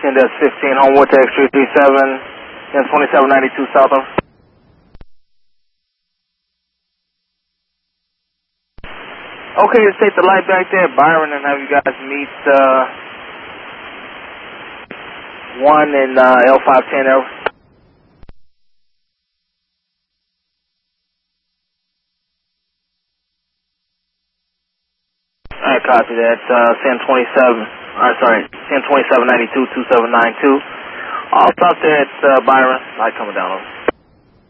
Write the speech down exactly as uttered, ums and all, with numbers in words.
Send us fifteen, Homewood to X three three seven, and twenty-seven ninety-two south of. Okay, just take the light back there, Byron, and have you guys meet uh, one in uh, L five ten L. Alright, copy that. Uh, San twenty-seven, uh, sorry, San twenty-seven ninety-two, two seven nine two. I'll stop there at uh, Byron. Light coming down over.